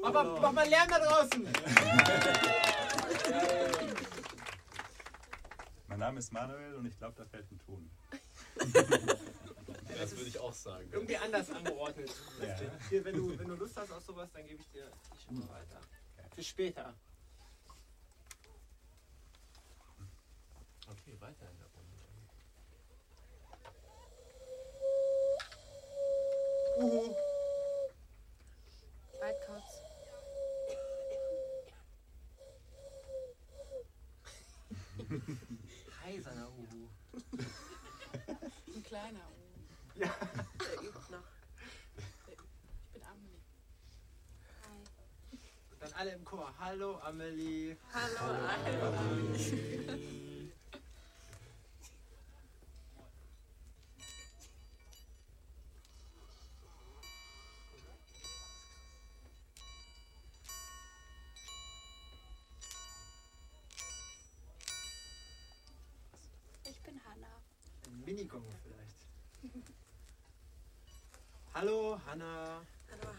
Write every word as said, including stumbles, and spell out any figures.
Aber mach mal Lärm da draußen! Mein Name ist Manuel und ich glaube, da fällt ein Ton. Das würde ich auch sagen. Irgendwie anders angeordnet. Ja. Hier, wenn, du, wenn du Lust hast auf sowas, dann gebe ich dir die Stimme weiter. Für später. Okay, weiter in der Runde. Uhu. Waldkauz. Heiserner Uhu. Ein kleiner Uhu. Ja. Der übt noch. Ich bin Amelie. Hi. Dann alle im Chor. Hallo Amelie. Hallo, Hallo. Ich bin Hanna. Ein Minigongo vielleicht. Hallo Hanna. Hallo,